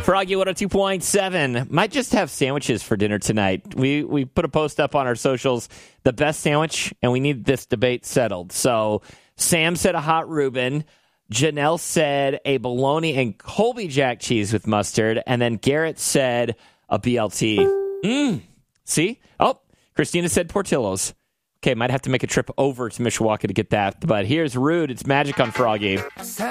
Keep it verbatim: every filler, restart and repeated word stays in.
Froggy one oh two point seven. Might just have sandwiches for dinner tonight. We we put a post up on our socials, the best sandwich, and we need this debate settled. So Sam said a hot Reuben. Janelle said a bologna and Colby Jack cheese with mustard. And then Garrett said a B L T. Mm. See? Oh, Christina said Portillo's. Okay, might have to make a trip over to Mishawaka to get that. But here's Rude. It's Magic on Froggy.